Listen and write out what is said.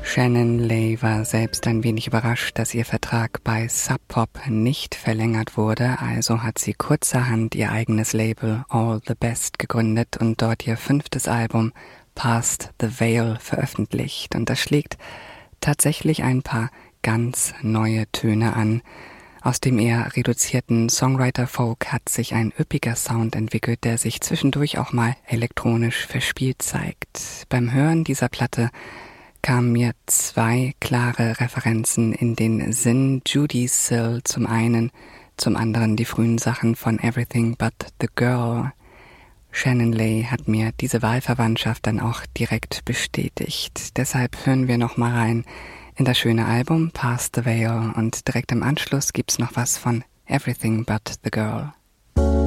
Shannon Lay war selbst ein wenig überrascht, dass ihr Vertrag bei Sub Pop nicht verlängert wurde, also hat sie kurzerhand ihr eigenes Label All the Best gegründet und dort ihr 5. Album Past the Veil veröffentlicht. Und das schlägt tatsächlich ein paar ganz neue Töne an. Aus dem eher reduzierten Songwriter-Folk hat sich ein üppiger Sound entwickelt, der sich zwischendurch auch mal elektronisch verspielt zeigt. Beim Hören dieser Platte kamen mir 2 klare Referenzen in den Sinn. Judy Sill zum einen, zum anderen die frühen Sachen von Everything But the Girl. Shannon Lay hat mir diese Wahlverwandtschaft dann auch direkt bestätigt. Deshalb hören wir noch mal rein in das schöne Album Past the Veil und direkt im Anschluss gibt's noch was von Everything But the Girl.